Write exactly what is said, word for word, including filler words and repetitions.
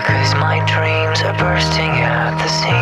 'cause my dreams are bursting at the seams.